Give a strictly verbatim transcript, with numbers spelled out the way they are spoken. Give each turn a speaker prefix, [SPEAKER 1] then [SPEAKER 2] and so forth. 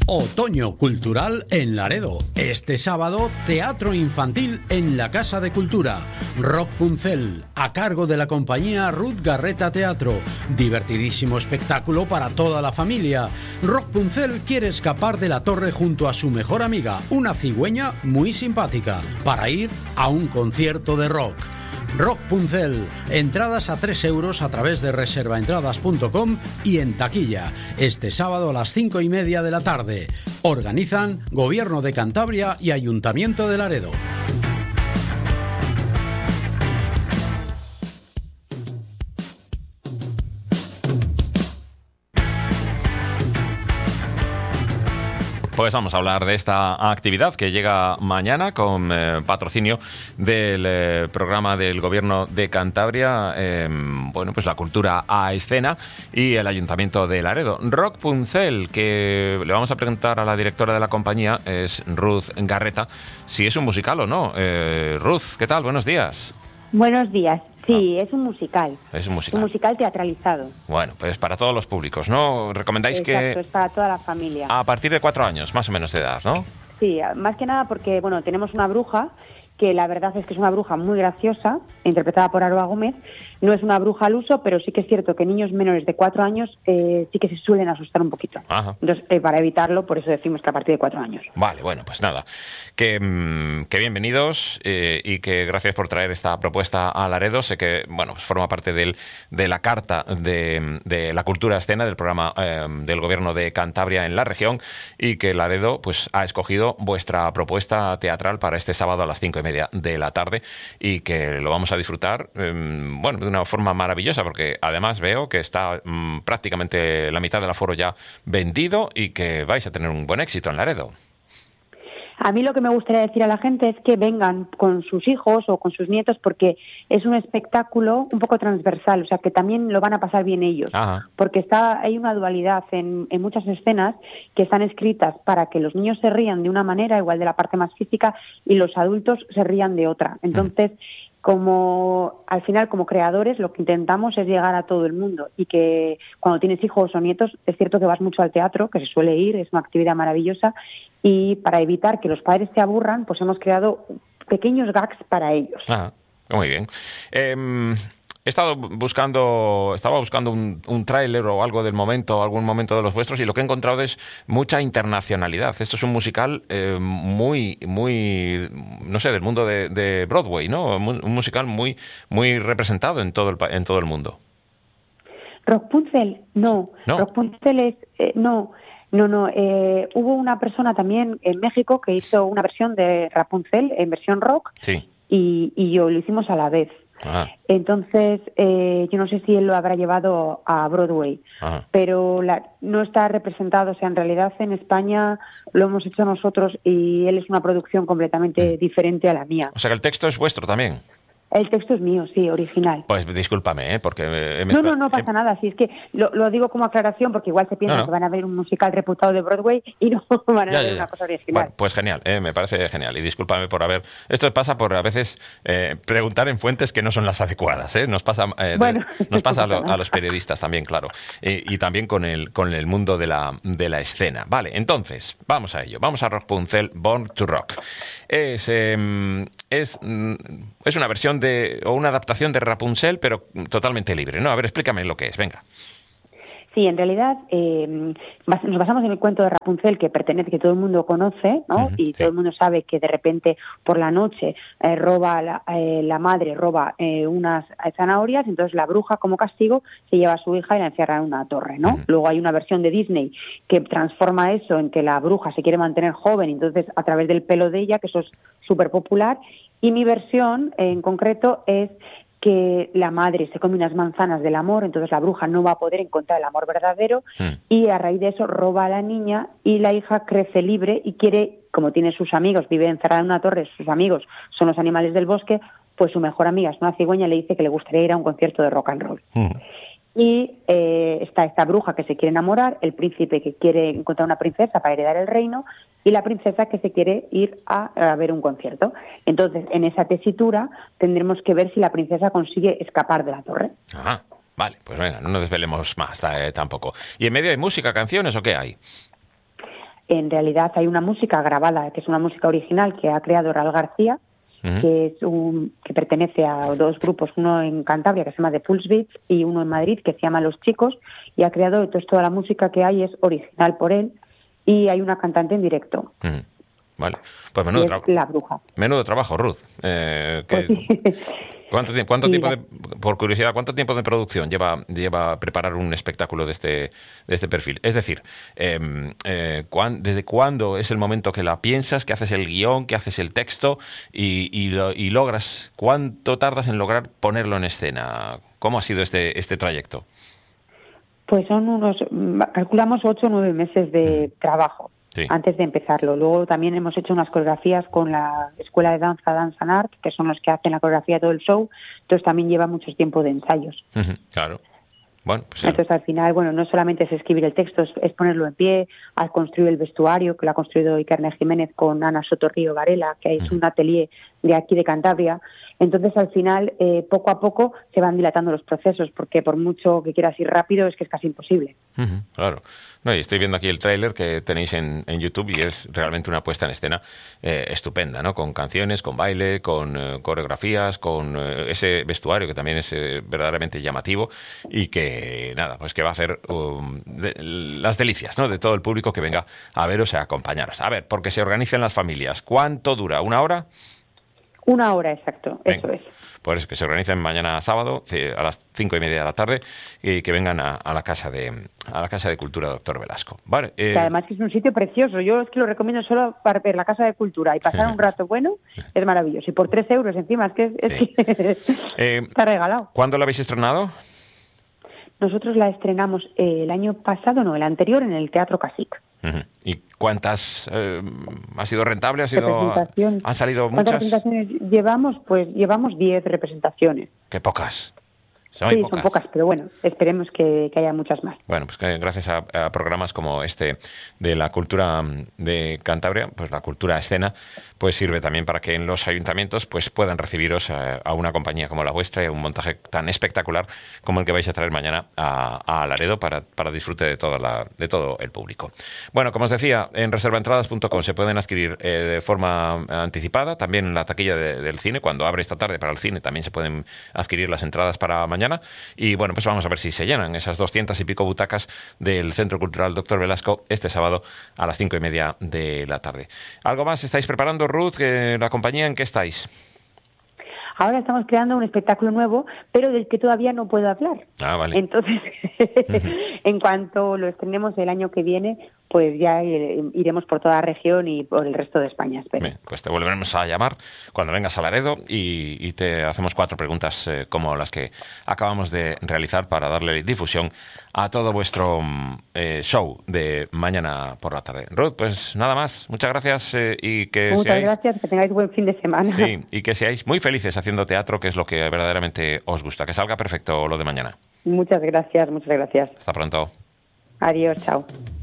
[SPEAKER 1] Otoño Cultural en Laredo. Este sábado, teatro infantil en la Casa de Cultura. Rock Puncel, a cargo de la compañía Ruth Garreta Teatro. Divertidísimo espectáculo para toda la familia. Rock Puncel quiere escapar de la torre junto a su mejor amiga, una cigüeña muy simpática, para ir a un concierto de rock. Rock Puncel, entradas a tres euros a través de reserva entradas punto com y en taquilla, este sábado a las cinco y media de la tarde. Organizan Gobierno de Cantabria y Ayuntamiento de Laredo.
[SPEAKER 2] Pues vamos a hablar de esta actividad que llega mañana con eh, patrocinio del eh, programa del Gobierno de Cantabria, eh, bueno, pues la cultura a escena y el Ayuntamiento de Laredo. Rock Puncel, que le vamos a preguntar a la directora de la compañía, es Ruth Garreta, si es un musical o no. Eh, Ruth, ¿qué tal? Buenos días.
[SPEAKER 3] Buenos días. Sí, ah. es un musical.
[SPEAKER 2] Es un musical.
[SPEAKER 3] Un musical teatralizado.
[SPEAKER 2] Bueno, pues para todos los públicos, ¿no? Recomendáis
[SPEAKER 3] Exacto,
[SPEAKER 2] que...
[SPEAKER 3] Exacto, es para toda la familia.
[SPEAKER 2] A partir de cuatro años, más o menos de edad, ¿no?
[SPEAKER 3] Sí, más que nada porque, bueno, tenemos una bruja que la verdad es que es una bruja muy graciosa, interpretada por Aroa Gómez. No es una bruja al uso, pero sí que es cierto que niños menores de cuatro años eh, sí que se suelen asustar un poquito.
[SPEAKER 2] Ajá.
[SPEAKER 3] Entonces, eh, para evitarlo, por eso decimos que a partir de cuatro años.
[SPEAKER 2] Vale, bueno, pues nada, que, mmm, que bienvenidos eh, y que gracias por traer esta propuesta a Laredo. Sé que, bueno, pues forma parte del, de la carta de, de la cultura escena del programa eh, del Gobierno de Cantabria en la región, y que Laredo pues ha escogido vuestra propuesta teatral para este sábado a las cinco y media de la tarde, y que lo vamos a disfrutar eh, bueno, de una forma maravillosa, porque además veo que está mmm, prácticamente la mitad del aforo ya vendido y que vais a tener un buen éxito en Laredo.
[SPEAKER 3] A mí lo que me gustaría decir a la gente es que vengan con sus hijos o con sus nietos, porque es un espectáculo un poco transversal, o sea que también lo van a pasar bien ellos.
[SPEAKER 2] Ajá.
[SPEAKER 3] Porque está hay una dualidad en, en muchas escenas que están escritas para que los niños se rían de una manera, igual de la parte más física, y los adultos se rían de otra. Entonces, mm. como al final como creadores lo que intentamos es llegar a todo el mundo, y que cuando tienes hijos o nietos es cierto que vas mucho al teatro, que se suele ir, es una actividad maravillosa, y para evitar que los padres se aburran, pues hemos creado pequeños gags para ellos.
[SPEAKER 2] Ah, muy bien. Eh, he estado buscando, estaba buscando un, un tráiler o algo del momento, algún momento de los vuestros, y lo que he encontrado es mucha internacionalidad. Esto es un musical eh, muy, muy, no sé, del mundo de, de Broadway, ¿no? Un musical muy, muy representado en todo el, en todo el mundo.
[SPEAKER 3] Rock Puncel, no.
[SPEAKER 2] no.
[SPEAKER 3] Rock Puncel es, eh, no. No, no, eh, hubo una persona también en México que hizo una versión de Rapunzel en versión rock,
[SPEAKER 2] sí.
[SPEAKER 3] y, y yo lo hicimos a la vez.
[SPEAKER 2] Ajá.
[SPEAKER 3] Entonces, eh, yo no sé si él lo habrá llevado a Broadway, Ajá. pero la, no está representado. O sea, en realidad en España lo hemos hecho nosotros y él es una producción completamente mm. diferente a la mía.
[SPEAKER 2] O sea, que el texto es vuestro también.
[SPEAKER 3] El texto es mío, sí, original.
[SPEAKER 2] Pues discúlpame, ¿eh? Porque... Eh,
[SPEAKER 3] no, no, no pasa nada. Si es que lo, lo digo como aclaración, porque igual se piensa no, no. que van a ver un musical reputado de Broadway y no van a ya, ver ya, ya. una cosa original.
[SPEAKER 2] Bueno, pues genial, eh, me parece genial. Y discúlpame por haber... Esto pasa por a veces eh, preguntar en fuentes que no son las adecuadas, ¿eh? Nos pasa, eh, bueno, de, nos pasa a, lo, a los periodistas también, claro. Eh, y también con el, con el mundo de la, de la escena. Vale, entonces, vamos a ello. Vamos a Rock Puncel, Born to Rock. Es, eh, es, es una versión de... o una adaptación de Rapunzel, pero totalmente libre, ¿no? A ver, explícame lo que es, venga.
[SPEAKER 3] Sí, en realidad eh, nos basamos en el cuento de Rapunzel, que pertenece, que todo el mundo conoce, ¿no? Uh-huh, y sí. todo el mundo sabe que de repente por la noche eh, roba la, eh, la madre roba eh, unas zanahorias, entonces la bruja como castigo se lleva a su hija y la encierra en una torre, ¿no? Uh-huh. Luego hay una versión de Disney que transforma eso en que la bruja se quiere mantener joven, entonces a través del pelo de ella, que eso es súper popular. Y mi versión en concreto es que la madre se come unas manzanas del amor, entonces la bruja no va a poder encontrar el amor verdadero, sí. y a raíz de eso roba a la niña y la hija crece libre y quiere, como tiene sus amigos, vive encerrada en una torre, sus amigos son los animales del bosque, pues su mejor amiga es una cigüeña, le dice que le gustaría ir a un concierto de rock and roll. Sí. Y eh, está esta bruja que se quiere enamorar, el príncipe que quiere encontrar una princesa para heredar el reino y la princesa que se quiere ir a, a ver un concierto. Entonces, en esa tesitura tendremos que ver si la princesa consigue escapar de la torre.
[SPEAKER 2] Ah, vale, pues venga, no nos desvelemos más eh, tampoco. ¿Y en medio hay música, canciones o qué hay?
[SPEAKER 3] en realidad hay una música grabada, que es una música original que ha creado Raúl García, uh-huh. que es un que pertenece a dos grupos, uno en Cantabria que se llama The Pulse Beats y uno en Madrid que se llama Los Chicos, y ha creado, entonces toda la música que hay es original por él, y hay una cantante en directo.
[SPEAKER 2] Uh-huh. Vale, pues menudo, tra-
[SPEAKER 3] La Bruja.
[SPEAKER 2] menudo trabajo, Ruth. Eh, que...
[SPEAKER 3] pues sí.
[SPEAKER 2] ¿Cuánto tiempo, cuánto
[SPEAKER 3] Sí,
[SPEAKER 2] tiempo
[SPEAKER 3] la...
[SPEAKER 2] de, por curiosidad, cuánto tiempo de producción lleva, lleva preparar un espectáculo de este, de este perfil? Es decir, eh, eh, ¿cuán, ¿desde cuándo es el momento que la piensas, que haces el guión, que haces el texto y, y, lo, y logras, cuánto tardas en lograr ponerlo en escena? ¿Cómo ha sido este, este trayecto?
[SPEAKER 3] Pues son unos, calculamos ocho o nueve meses de mm. trabajo. Sí. Antes de empezarlo. Luego también hemos hecho unas coreografías con la Escuela de Danza Dance and Art, que son los que hacen la coreografía de todo el show, entonces también lleva mucho tiempo de ensayos.
[SPEAKER 2] Uh-huh, claro. Bueno, pues sí.
[SPEAKER 3] Entonces al final, bueno, no solamente es escribir el texto, es, es ponerlo en pie, a construir el vestuario, que lo ha construido Iker Jiménez con Ana Sotorrío Varela, que es uh-huh. un atelier de aquí de Cantabria. Entonces al final, eh, poco a poco se van dilatando los procesos, porque por mucho que quieras ir rápido, es que es casi imposible.
[SPEAKER 2] Uh-huh, claro. No, y estoy viendo aquí el tráiler que tenéis en, en YouTube y es realmente una puesta en escena eh, estupenda, ¿no? Con canciones, con baile, con eh, coreografías, con eh, ese vestuario que también es eh, verdaderamente llamativo y que, nada, pues que va a hacer um, de, las delicias, ¿no? De todo el público que venga a veros y a acompañaros. A ver, porque se organizan las familias. ¿Cuánto dura? ¿Una hora?
[SPEAKER 3] Una hora, exacto,
[SPEAKER 2] Venga.
[SPEAKER 3] Eso es.
[SPEAKER 2] Pues que se organicen mañana sábado a las cinco y media de la tarde y que vengan a, a la casa de a la casa de Cultura Doctor Velasco. Vale. Eh...
[SPEAKER 3] Que además que es un sitio precioso. Yo es que lo recomiendo solo para ver la Casa de Cultura y pasar un rato bueno. Es maravilloso. Y por tres euros encima, es que, es
[SPEAKER 2] sí.
[SPEAKER 3] que eh, está regalado.
[SPEAKER 2] ¿Cuándo lo habéis estrenado?
[SPEAKER 3] Nosotros la estrenamos eh, el año pasado, no, el anterior, en el Teatro Casic.
[SPEAKER 2] Uh-huh. ¿Y cuántas eh, ha sido rentable? ¿Ha sido han salido muchas?
[SPEAKER 3] ¿Cuántas representaciones llevamos? Pues llevamos diez representaciones.
[SPEAKER 2] Qué pocas. Son
[SPEAKER 3] sí,
[SPEAKER 2] pocas.
[SPEAKER 3] son pocas, pero bueno, esperemos que, que haya muchas más.
[SPEAKER 2] Bueno, pues que gracias a, a programas como este de la cultura de Cantabria, pues la cultura escena, pues sirve también para que en los ayuntamientos pues puedan recibiros a, a una compañía como la vuestra y a un montaje tan espectacular como el que vais a traer mañana a, a Laredo para, para disfrute de, toda la, de todo el público. Bueno, como os decía, en reserva entradas punto com se pueden adquirir eh, de forma anticipada, también en la taquilla de, del cine, cuando abre esta tarde para el cine también se pueden adquirir las entradas para mañana. Y bueno, pues vamos a ver si se llenan esas doscientas y pico butacas del Centro Cultural Doctor Velasco este sábado a las cinco y media de la tarde. ¿Algo más estáis preparando, Ruth? ¿La compañía en qué estáis?
[SPEAKER 3] Ahora estamos creando un espectáculo nuevo, pero del que todavía no puedo hablar.
[SPEAKER 2] Ah, vale.
[SPEAKER 3] Entonces, uh-huh. en cuanto lo estrenemos el año que viene, pues ya iremos por toda la región y por el resto de España, espero.
[SPEAKER 2] Bien, pues te volveremos a llamar cuando vengas a Laredo y, y te hacemos cuatro preguntas eh, como las que acabamos de realizar para darle difusión a todo vuestro eh, show de mañana por la tarde. Ruth, pues nada más. Muchas gracias eh, y que
[SPEAKER 3] Muchas
[SPEAKER 2] seáis...
[SPEAKER 3] gracias, que tengáis buen fin de semana.
[SPEAKER 2] Sí, y que seáis muy felices haciendo teatro, que es lo que verdaderamente os gusta. Que salga perfecto lo de mañana.
[SPEAKER 3] Muchas gracias, muchas gracias.
[SPEAKER 2] Hasta pronto.
[SPEAKER 3] Adiós, chao.